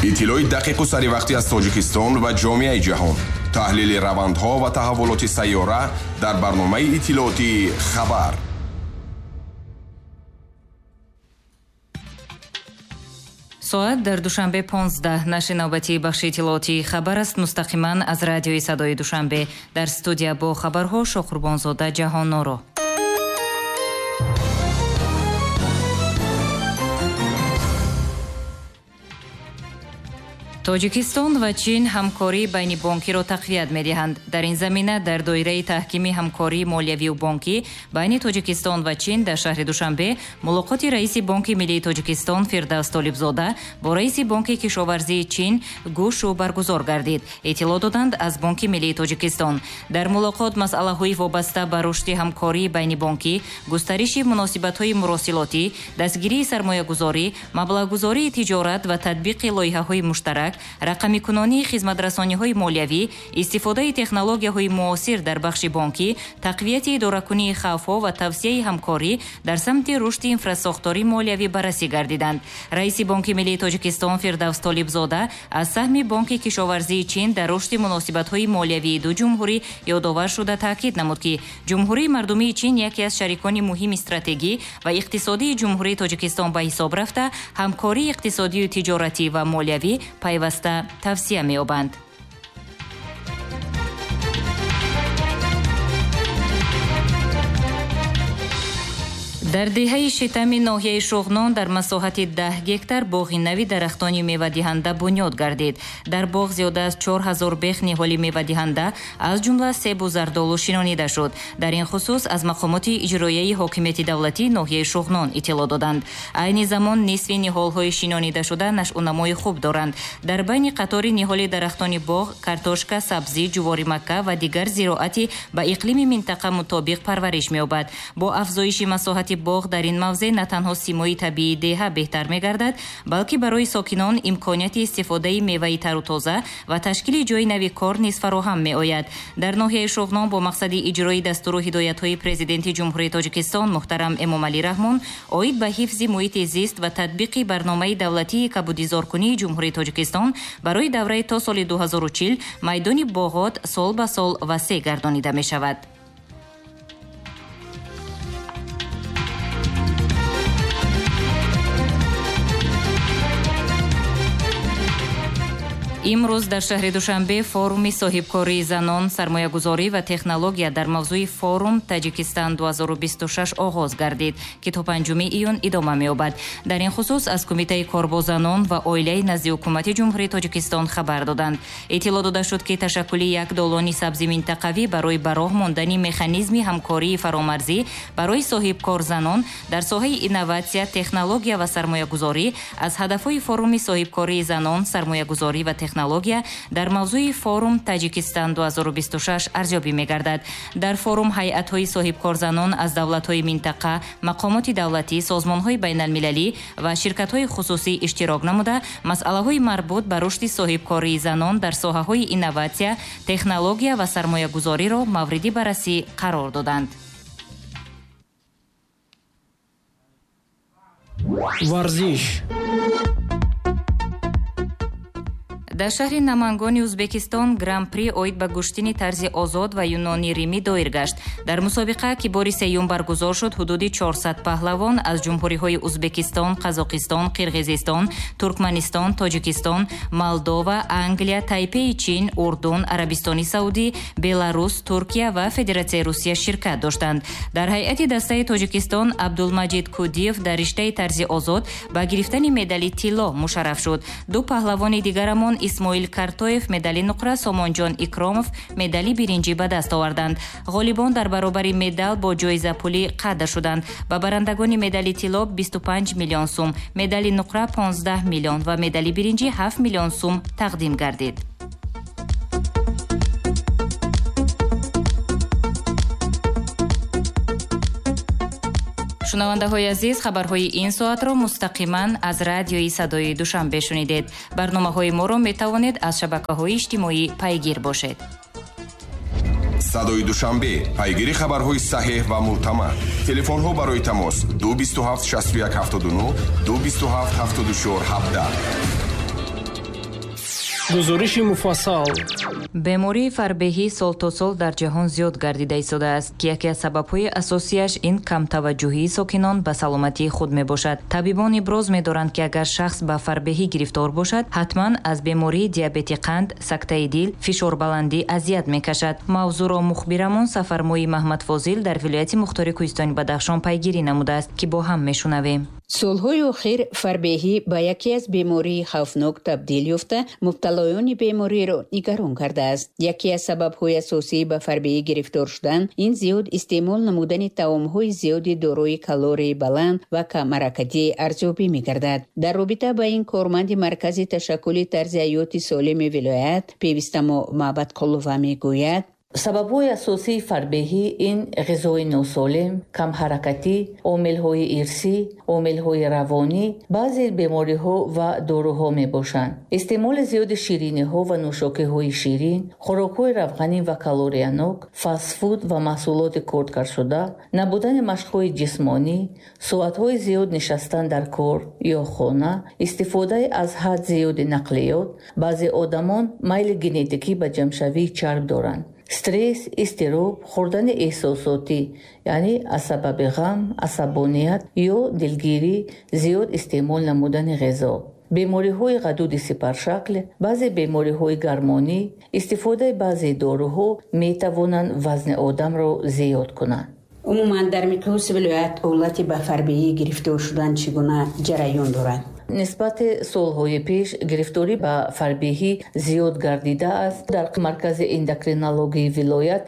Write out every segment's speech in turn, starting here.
иттилои дақиқу саривақтӣ аз Тоҷикистон ва ҷомеаи ҷаҳон. таҳлили равандҳо ва таҳаввулоти сайёра дар барномаи иттилооти хабар. соат дар душанбе 15 нашри навбатии бахши иттилооти хабар аст. мустақиман аз радиои садои душанбе. дар студия бо хабарҳо Шохурбонзода Ҷаҳонноро. тоҷикистон ва чин ҳамкории байни бонкиро тақвият медиҳанд. дар ин замина дар доираи таҳкими ҳамкории молиявию бонкӣ байни тоҷикистон ва чин дар шаҳри душанбе мулоқоти раиси бонки миллии тоҷикистон Фирдавс Толибзода бо раиси бонки кишоварзии чин Гушу баргузор гардид. иттилоъ доданд аз бонки миллии тоҷикистон. дар мулоқот масъалаҳои вобаста ба рушди ҳамкории байни бонкӣ, густариши муносибатҳои муросилотӣ, дастгирии сармоягузорӣ, маблағгузории тиҷорат ва татбиқи лоиҳаҳои муштарак, рақамикунонии хизматрасониҳои молиявӣ, истифодаи технологияҳои муосир дар бахши бонкӣ, тақвияти идоракунии хавфҳо ва тавсияи ҳамкорӣ дар самти рушди инфрасохтории молиявӣ баррасӣ гардиданд. раиси бонки миллии тоҷикистон Фирдавс Толибзода аз саҳми бонки кишоварзии чин дар рушди муносибатҳои молиявии ду ҷумҳурӣ ёдовар шуда таъкид намуд, ки ҷумҳурии мардумии чин яке аз шарикони муҳими стратегӣ ва иқтисодии ҷумҳурии тоҷикистон ба ҳисоб рафта, ҳамкории иқтисодию тиҷоратӣ ва молиявӣ пайваста тавсия меёбанд. дар деҳаи шитами ноҳияи Шуғнон дар масоҳати 10 гектар боғи нави дарахтони мевадиҳанда бунёд гардид. дар боғ зиёда аз 4000 бех ниҳоли мевадиҳанда аз ҷумла себу зардолу шинонида шуд. дар ин хусус аз мақомоти иҷроияи ҳокимияти давлатии ноҳияи Шуғнон иттилоъ доданд. айни замон нисфи ниҳолҳои шинонидашуда нашъунамои хуб доранд. дар байни қатори ниҳоли дарахтони боғ картошка, сабзӣ, ҷувори макка ва дигар зироати ба иқлими минтақа мутобиқ парвариш меёбад. бо афзоиши масоҳати боғ дар ин мавзеъ на танҳо симои табиии деҳа беҳтар мегардад, балки барои сокинон имконияти истифодаи меваи тару тоза ва ташкили ҷойи нави кор низ фароҳам меояд. дар ноҳияи Шуғнон бо мақсади иҷрои дастуру ҳидоятҳои президенти ҷумҳурии Тоҷикистон муҳтарам Эмомалӣ Раҳмон оид ба ҳифзи муҳити зист ва татбиқи барномаи давлатии кабудизоркунии ҷумҳурии Тоҷикистон барои давраи то соли 2040 майдони боғот сол ба сол васеъ гардонида мешавад. имрӯз дар шаҳри душанбе форуми соҳибкории занон, сармоягузорӣ ва технология дар мавзӯи форум Таҷикистан 2026 оғоз гардид, ки то 5 июн идома меёбад. дар ин хусус аз Кумитаи кор бо занон ва оилаи назди ҳукумати ҷумҳурии Тоҷикистон хабар доданд. иттилоъ дода шуд, ки ташаккули як долони сабзи минтақавӣ барои ба роҳ мондани механизми ҳамкории фаромарзӣ барои соҳибкор занон дар соҳаи инноватсия, технология ва сармоягузорӣ аз ҳадафҳои форуми соҳибкории занон, сармоягузорӣ ва технология дар мавзӯи форум Таҷикистан 2026 арзёбӣ мегардад. дар форум ҳайъатҳои соҳибкорзанон аз давлатҳои минтақа, мақомоти давлатӣ, созмонҳои байналмилалӣ ва ширкатҳои хусусӣ иштирок намуда масъалаҳои марбут ба рушди соҳибкории занон дар соҳаҳои инноватсия, технология ва сармоягузориро мавриди баррасӣ қарор доданд. варзиш. дар шаҳри Намангони Ӯзбекистон гран-при оид ба гӯштини тарзи озод ва юнони римӣ доир гашт. дар мусобиқа, ки бори сеюм баргузор шуд, ҳудуди 400 паҳлавон аз ҷумҳуриҳои Ӯзбекистон, Қазоқистон, Қирғизистон, Туркманистон, Тоҷикистон, Молдова, Англия, Тайпеи Чин, Урдун, Арабистони Саудӣ, Беларус, Туркия ва Федератсияи Русия ширкат доштанд. дар ҳайати дастаи Тоҷикистон Абдулмаҷид Кудиев дар риштаи тарзи озод ба гирифтани медали тилло мушарраф шуд. ду паҳлавони дигарамон Исмоил Картоев медали нуқра, Сомонҷон Икромов медали биринҷӣ ба даст оварданд. ғолибон дар баробари медал бо ҷоиза пулӣ қадр шуданд. ба барандагони медали тилло 25 миллион сум, медали нуқра 15 миллион ва медали биринҷӣ 7 миллион сум тақдим гардид. шунавандаҳои азиз, хабарҳои ин соатро мустақиман аз радиои садои душанбе шунидед. барномаҳои моро метавонед аз шабакаҳои иҷтимоӣ пайгир бошед. садои душанбе, пайгири хабарҳои саҳеҳ ва мӯътамад. телефонҳо барои тамос 227 61 79 227 74 17. гузориши муфассал. бемории фарбеҳӣ сол то сол дар ҷаҳон зиёд гардида истодааст ки яке аз сабабҳои асосияш ин камтаваҷҷӯҳии сокинон ба саломатии худ мебошад. табибон иброз медоранд ки агар шахс ба фарбеҳӣ гирифтор бошад, ҳатман аз бемории диабети қанд, сактаи дил, фишорбаландӣ азият мекашад. мавзӯъро мухбирамон Сафармои Маҳмадфозил дар вилояти Мухтори Кӯҳистони Бадахшон пайгирӣ намудааст ки бо ҳам мешунавем. солҳои охир фарбеҳӣ ба яке аз бемории хавфнок табдил ёфта, мубталоёни бемориро нигарон кардааст. яке аз сабабҳои асосии ба фарбеҳӣ гирифтор шудан ин зиёд истеъмол намудани таомҳои зиёди дорои калории баланд ва камҳаракатии арзёбӣ мегардад. дар робита ба ин корманди маркази ташаккули тарзи ҳаёти солими вилоят певистамо Маҳбатқулова мегӯяд: сабабҳои асосии фарбеҳӣ ин ғизои носолим, камҳаракатӣ, омилҳои ирсӣ, омилҳои равонӣ, баъзе бемориҳо ва доруҳо мебошанд. истеъмоли зиёди шириниҳо ва нӯшокиҳои ширин, хӯрокҳои равғанӣ ва калориянок, фастфуд ва маҳсулоти кордкардшуда, набудани машқҳои ҷисмонӣ, соатҳои зиёд нишастан дар кор ё хона, истифодаи аз ҳад зиёди нақлиёт. баъзе одамон майли генетикӣ ба ҷамъшавии чарб доранд. стресс, изтироб, хӯрдани эҳсосотӣ, яъне аз сабаби ғам, асабоният ё дилгирӣ, зиёд истеъмол намудани ғизо, бемориҳои ғадуди сипаршакл, баъзе бемориҳои гармонӣ, истифодаи баъзе доруҳо метавонанд вазни одамро зиёд кунанд. умуман дар миқёси вилоят ҳолати ба фарбеҳӣ гирифтор шудан чӣ гуна ҷараён дорад? нисбати солҳои пеш гирифторӣ ба фарбеҳӣ зиёд гардида аст. дар маркази эндокринологии вилоят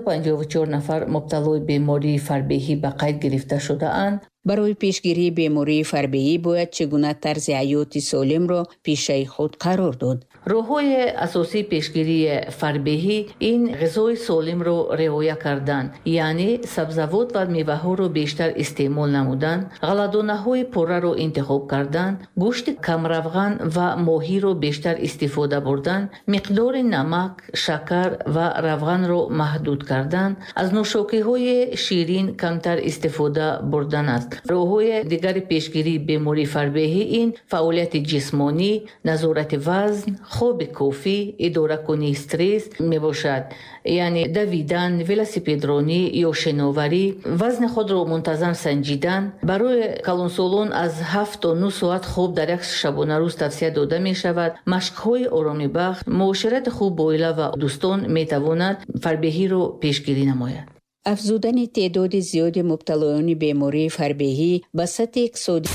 154 нафар мубталои бемории фарбеҳӣ ба қайд гирифта шудаанд. барои пешгирии бемории фарбеҳӣ бояд чӣ гуна тарзи ҳаёти солимро пешаи худ қарор дод. роҳҳои асосии пешгирии фарбеҳӣ ин ғизои солимро риоя кардан, яъне сабзавот ва меваҳоро бештар истеъмол намудан, ғалладонаҳои пурраро интихоб кардан, гӯшти камравған ва моҳиро бештар истифода бурдан, миқдори намак, шакар ва равғанро маҳдуд кардан, аз нӯшокиҳои ширин камтар истифода бурдан аст. роҳҳои дигари пешгирии бемории фарбеҳӣ ин фаъолияти ҷисмонӣ, назорати вазн, خوب کوفی، اداره کنی استرس می باشد، یعنی دویدن، ولاسیپدرانی یا شناوری، وزن خود را منتظم سنجیدن. برای کلانسولان از 7 تا 9 ساعت خواب در یک شبانه روز توصیه داده می شود. مشق‌های آرامی بخش، معاشرت خوب با عائله و دوستان می تواند فربهی را پیشگیری نماید. افزودن تعداد زیاد مبتلایان بیماری فربهی به سطح اقتصادی،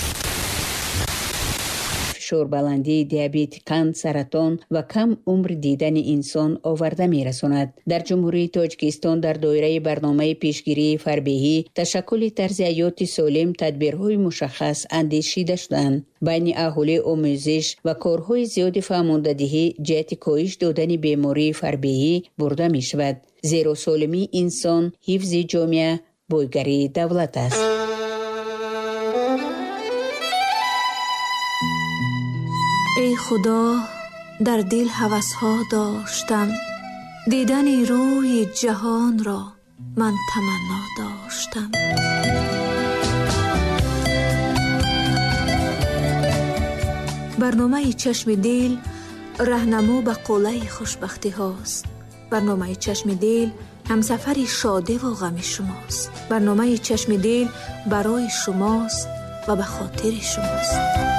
فشاربلندی، دیابت، قند، سرطان و کم عمر دیدن انسان آورده می رساند. در جمهوری تاجیکستان در دایره برنامه پیشگیری فربهی تشکل طرز حیات سالم تدبیرهای مشخص اندیشیده شدند. بین اهالی آموزش و کارهای زیاد فرماندهی جهت کاهش دادن بیماری فربهی برده می شود. زیرا سالمی انسان حفظ جامعه بایگری دولت است. ای خدا، در دل هوس‌ها داشتم، دیدن روی جهان را من تمنا داشتم. برنامه چشم دل راهنما به قله خوشبختی هاست. برنامه چشم دل همسفر شادی و غم شماست. برنامه چشم دل برای شماست و به خاطر شماست.